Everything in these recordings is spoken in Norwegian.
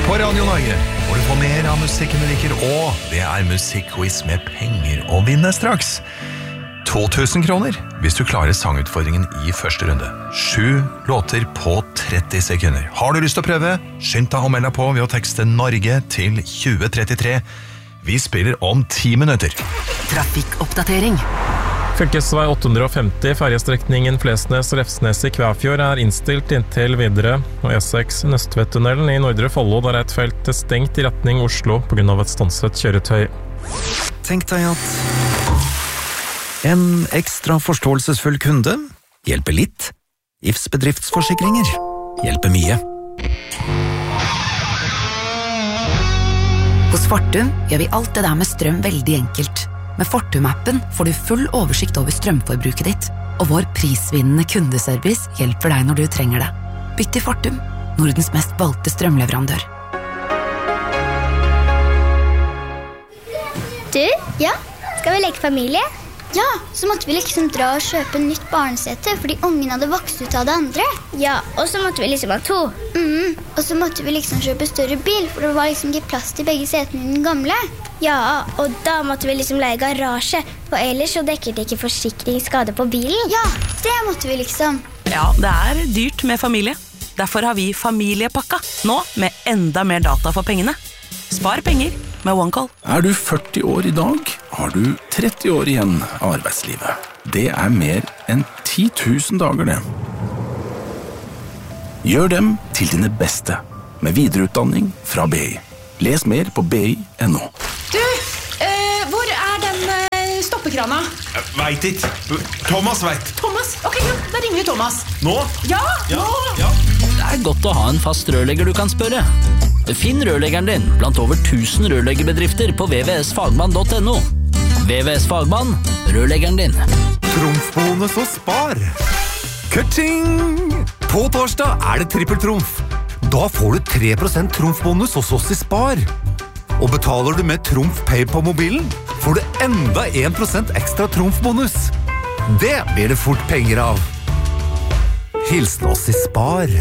På Radio Norge får du få mer av musikken du liker, og det musikkquiz med penger å vinne straks. 2000 kroner hvis du klarer sangutfordringen i første runde. 7 låter på 30 sekunder. Har du lyst til å prøve? Skynd deg å melde på ved å tekste Norge til 2033. Vi spiller om 10 minutter. Trafikkoppdatering. Fylkesvei 850, ferjestrekningen Flesnes-Refsnes i Kvæfjord innstilt inntil videre, og E6 Nøstvedtunnelen i Nordre Follo der et felt stengt i retning Oslo på grunn av et stanset kjøretøy. Tenk deg at en ekstra forståelsesfull kunde hjelper litt. IFs bedriftsforsikringer hjelper mye. Hos Fortum gjør vi alt det der med strøm veldig enkelt. Med Fortum-appen får du full oversikt over strømforbruket ditt, og vår prisvinnende kundeservice hjelper deg når du trenger det. Bytt til Fortum, Nordens mest valgte strømleverandør. Du, ja, skal vi leke familie? Ja, så måtte vi liksom dra og kjøpe nytt barnesete, fordi ungen hadde vokst ut av det andre. Ja, og så måtte vi liksom ha 2. Og så måtte vi liksom kjøpe større bil, for det var liksom ikke plass til begge setene i den gamle. Ja, og da måtte vi liksom leie garasje, for ellers så dekker det ikke forsikringsskade på bilen. Ja, det måtte vi liksom. Ja, det dyrt med familie. Derfor har vi familiepakka, nå med enda mer data for pengene. Spar penger med OneCall. Du 40 år i dag, har du 30 år igjen av arbeidslivet. Det mer enn 10 000 dager det. Gjør dem til dine beste, med videreutdanning fra BI. Les mer på BI.no. Du, hvor den stoppekrana? Vet ikke. Thomas vet. Thomas? Ok, ja, da ringer vi Thomas. Nå? Ja, nå! Det godt å ha en fast rørlegger du kan spørre. Finn rørleggeren din blant over 1000 rørleggerbedrifter på vvsfagmann.no. VVS Fagmann, rørleggeren din. Trumfbonus og spar. Kutting! På torsdag det trippeltrumf. Da får du 3% trumfbonus hos oss i Spar. Og betaler du med Trumf Pay på mobilen, får du enda 1% ekstra trumfbonus. Det blir det fort penger av. Hilsen oss i Spar.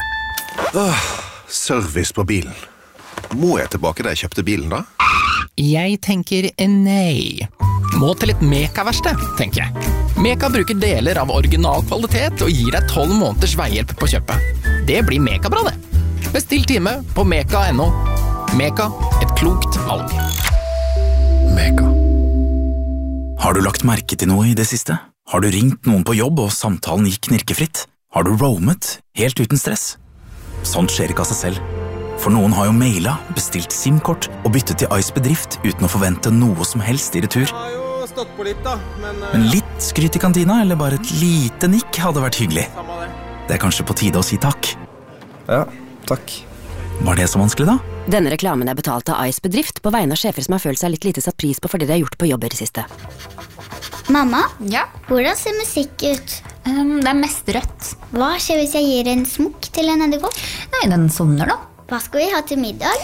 Service på bilen. Må jeg tilbake da jeg kjøpte bilen da? Jeg tenker nei. Må til et Meka-verksted, tenker jeg. Meka bruker deler av original kvalitet og gir deg 12 måneders veihjelp på kjøpet. Det blir Meka-bra det. Bestill time på meka.no. Meka, et klokt valg. Meka. Har du lagt merke til noe i det siste? Har du ringt noen på jobb og samtalen gikk knirkefritt? Har du roamet helt uten stress? Sånt skjer ikke av seg selv. For noen har jo mailet, bestilt SIM-kort og byttet til Ice Bedrift uten å forvente noe som helst i retur. Stått på litt da, men litt skryt i kantina, eller bare et lite nikk hadde vært hyggelig. Det kanskje på tide å si takk. Ja, takk. Var det så vanskelig da? Denne reklamen betalt av Ice Bedrift på vegne av sjefer som har følt seg litt lite satt pris på for det de har gjort på jobb i det siste. Mamma? Ja? Hvordan ser musikk ut? Det mest rødt. Hva skjer hvis jeg gir en smokk til en edderkopp? Nei, den sovner da. Hva skal vi ha til middag?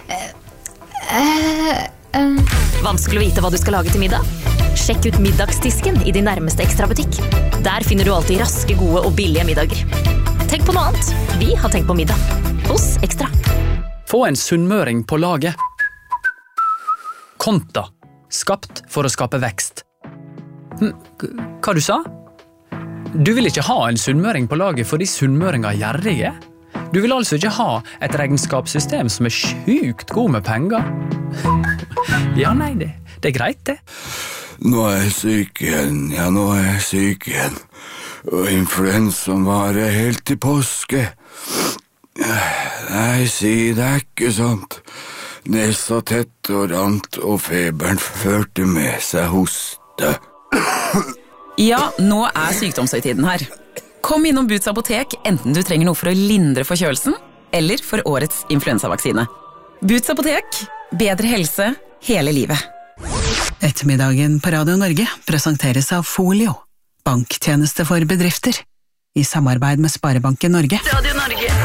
Vanskelig å vite hva du skal lage til middag? Sjekk ut middagsdisken i din nærmeste Extra-butikk. Der finner du alltid raske, gode og billige middager. Tenk på noe annet. Vi har tenkt på middag. Hos Extra. Få en sunnmøring på laget. Konta. Skapt for å skape vekst. Hva du sa? Du vil ikke ha en sunnmøring på laget fordi sunnmøringer gjerrige? Du vil altså ikke ha et regnskapssystem som sjukt god med penger? Ja, nei, det greit det. Nå jeg syk igjen, nå jeg syk igjen. Og influensaen varer helt til påske. Nei, si det ikke sant. Nesa tett og rant, og feberen førte med seg hoste. Ja, nå sykdomshøytiden her. Kom innom Boots apotek, enten du trenger noe for å lindre forkjølelsen, eller for årets influensavaksine. Boots apotek, bedre helse hele livet. Ettermiddagen på Radio Norge presenteres av Folio, banktjeneste for bedrifter, i samarbeid med Sparebanken Norge.